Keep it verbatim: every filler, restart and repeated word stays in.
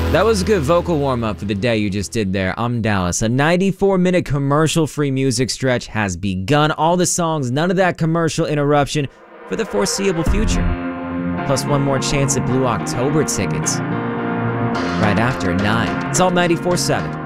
That was a good vocal warm-up for the day you just did there. I'm Dallas. A ninety-four minute commercial-free music stretch has begun. All the songs, none of that commercial interruption for the foreseeable future. Plus one more chance at Blue October tickets right after nine. It's all ninety-four seven.